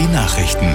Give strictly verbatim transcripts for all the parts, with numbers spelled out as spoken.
Die Nachrichten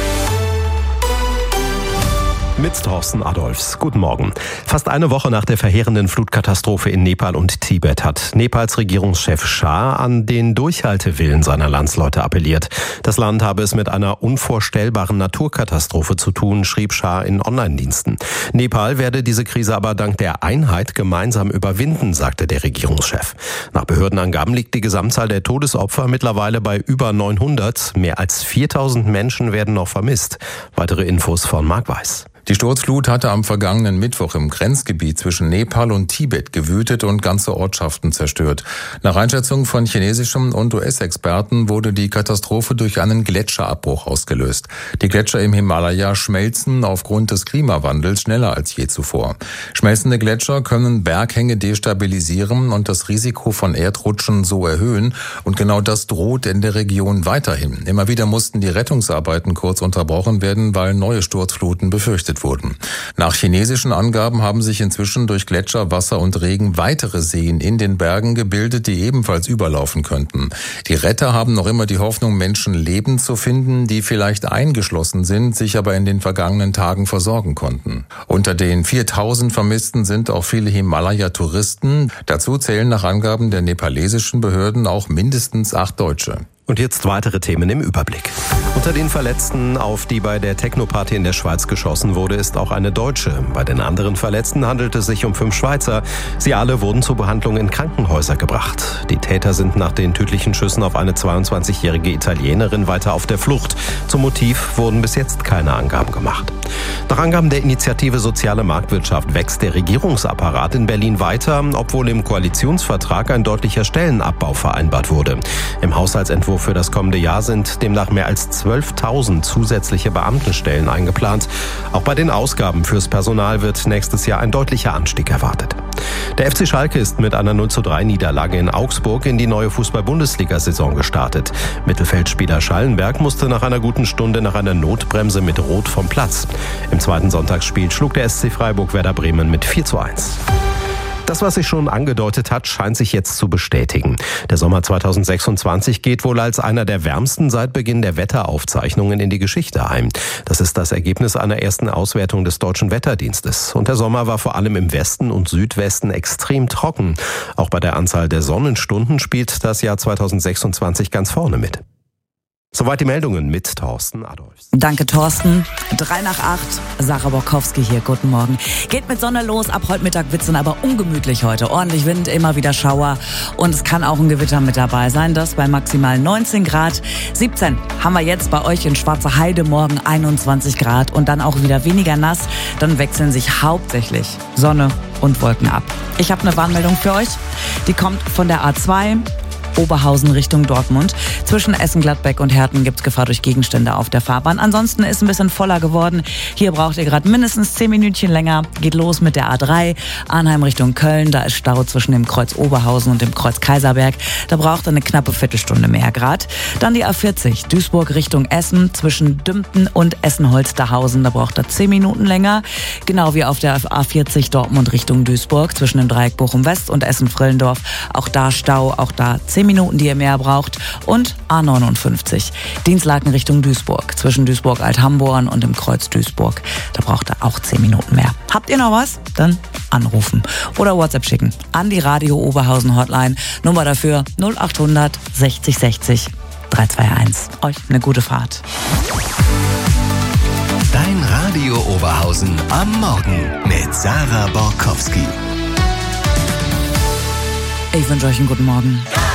mit Thorsten Adolfs. Guten Morgen. Fast eine Woche nach der verheerenden Flutkatastrophe in Nepal und Tibet hat Nepals Regierungschef Shah an den Durchhaltewillen seiner Landsleute appelliert. Das Land habe es mit einer unvorstellbaren Naturkatastrophe zu tun, schrieb Shah in Online-Diensten. Nepal werde diese Krise aber dank der Einheit gemeinsam überwinden, sagte der Regierungschef. Nach Behördenangaben liegt die Gesamtzahl der Todesopfer mittlerweile bei über neunhundert. Mehr als viertausend Menschen werden noch vermisst. Weitere Infos von Marc Weiß. Die Sturzflut hatte am vergangenen Mittwoch im Grenzgebiet zwischen Nepal und Tibet gewütet und ganze Ortschaften zerstört. Nach Einschätzung von chinesischen und U S-Experten wurde die Katastrophe durch einen Gletscherabbruch ausgelöst. Die Gletscher im Himalaya schmelzen aufgrund des Klimawandels schneller als je zuvor. Schmelzende Gletscher können Berghänge destabilisieren und das Risiko von Erdrutschen so erhöhen. Und genau das droht in der Region weiterhin. Immer wieder mussten die Rettungsarbeiten kurz unterbrochen werden, weil neue Sturzfluten befürchtet wurden. Nach chinesischen Angaben haben sich inzwischen durch Gletscher, Wasser und Regen weitere Seen in den Bergen gebildet, die ebenfalls überlaufen könnten. Die Retter haben noch immer die Hoffnung, Menschen lebend zu finden, die vielleicht eingeschlossen sind, sich aber in den vergangenen Tagen versorgen konnten. Unter den viertausend Vermissten sind auch viele Himalaya-Touristen. Dazu zählen nach Angaben der nepalesischen Behörden auch mindestens acht Deutsche. Und jetzt weitere Themen im Überblick. Unter den Verletzten, auf die bei der Techno-Party in der Schweiz geschossen wurde, ist auch eine Deutsche. Bei den anderen Verletzten handelt es sich um fünf Schweizer. Sie alle wurden zur Behandlung in Krankenhäuser gebracht. Die Täter sind nach den tödlichen Schüssen auf eine zweiundzwanzigjährige Italienerin weiter auf der Flucht. Zum Motiv wurden bis jetzt keine Angaben gemacht. Nach Angaben der Initiative Soziale Marktwirtschaft wächst der Regierungsapparat in Berlin weiter, obwohl im Koalitionsvertrag ein deutlicher Stellenabbau vereinbart wurde. Im Haushaltsentwurf für das kommende Jahr sind demnach mehr als zwölftausend zusätzliche Beamtenstellen eingeplant. Auch bei den Ausgaben fürs Personal wird nächstes Jahr ein deutlicher Anstieg erwartet. Der F C Schalke ist mit einer null zu drei Niederlage in Augsburg in die neue Fußball-Bundesliga-Saison gestartet. Mittelfeldspieler Schallenberg musste nach einer guten Stunde nach einer Notbremse mit Rot vom Platz. Im zweiten Sonntagsspiel schlug der S C Freiburg Werder Bremen mit vier zu eins. Das, was sich schon angedeutet hat, scheint sich jetzt zu bestätigen. Der Sommer zweitausendsechsundzwanzig geht wohl als einer der wärmsten seit Beginn der Wetteraufzeichnungen in die Geschichte ein. Das ist das Ergebnis einer ersten Auswertung des Deutschen Wetterdienstes. Und der Sommer war vor allem im Westen und Südwesten extrem trocken. Auch bei der Anzahl der Sonnenstunden spielt das Jahr zweitausendsechsundzwanzig ganz vorne mit. Soweit die Meldungen mit Thorsten Adolfs. Danke, Thorsten. Drei nach acht. Sarah Borkowski hier. Guten Morgen. Geht mit Sonne los. Ab heute Mittag wird's dann aber ungemütlich heute. Ordentlich Wind, immer wieder Schauer. Und es kann auch ein Gewitter mit dabei sein. Das bei maximal neunzehn Grad. siebzehn haben wir jetzt bei euch in Schwarze Heide, morgen einundzwanzig Grad. Und dann auch wieder weniger nass. Dann wechseln sich hauptsächlich Sonne und Wolken ab. Ich habe eine Warnmeldung für euch. Die kommt von der A zwei. Oberhausen Richtung Dortmund. Zwischen Essen-Gladbeck und Herten gibt's Gefahr durch Gegenstände auf der Fahrbahn. Ansonsten ist ein bisschen voller geworden. Hier braucht ihr gerade mindestens zehn Minütchen länger. Geht los mit der A drei. Arnheim Richtung Köln. Da ist Stau zwischen dem Kreuz Oberhausen und dem Kreuz Kaiserberg. Da braucht ihr eine knappe Viertelstunde mehr Grad. Dann die A vierzig. Duisburg Richtung Essen. Zwischen Dümpten und Essen-Holsterhausen. Da braucht ihr zehn Minuten länger. Genau wie auf der A vierzig Dortmund Richtung Duisburg. Zwischen dem Dreieck Bochum-West und Essen-Frillendorf. Auch da Stau. Auch da zehn Minuten, die ihr mehr braucht. Und A neunundfünfzig. Dienstlaken Richtung Duisburg. Zwischen Duisburg-Althamborn und dem Kreuz Duisburg. Da braucht ihr auch zehn Minuten mehr. Habt ihr noch was? Dann anrufen. Oder WhatsApp schicken. An die Radio Oberhausen Hotline. Nummer dafür null acht hundert sechzig sechzig drei zwei eins. Euch eine gute Fahrt. Dein Radio Oberhausen am Morgen mit Sarah Borkowski. Ich wünsche euch einen guten Morgen.